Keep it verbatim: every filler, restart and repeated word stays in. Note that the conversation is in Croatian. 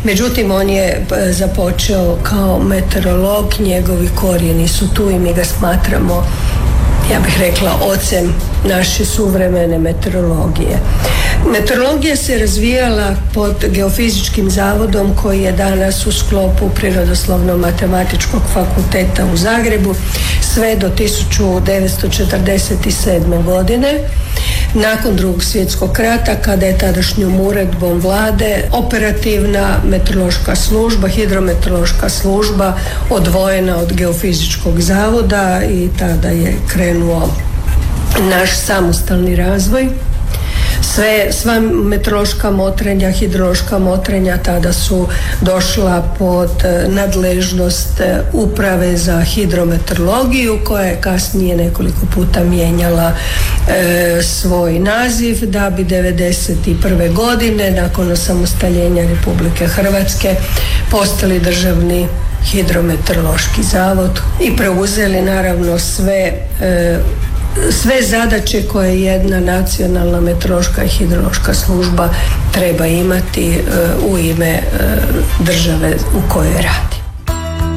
Međutim, on je započeo kao meteorolog, njegovi korijeni su tu i mi ga smatramo, ja bih rekla, ocem naše suvremene meteorologije. Meteorologija se razvijala pod Geofizičkim zavodom koji je danas u sklopu Prirodoslovno-matematičkog fakulteta u Zagrebu sve do tisuću devetsto četrdeset sedme. godine. Nakon Drugog svjetskog rata, kada je tadašnjom uredbom vlade operativna meteorološka služba, hidrometeorološka služba odvojena od Geofizičkog zavoda i tada je krenuo naš samostalni razvoj. Sve, sva meteorološka motrenja, hidrološka motrenja tada su došla pod nadležnost Uprave za hidrometeorologiju, koja je kasnije nekoliko puta mijenjala e, svoj naziv, da bi devedeset prve. godine nakon osamostaljenja Republike Hrvatske postali Državni hidrometeorološki zavod i preuzeli naravno sve e, sve zadaće koje jedna nacionalna meteorološka i hidrološka služba treba imati u ime države u kojoj radi.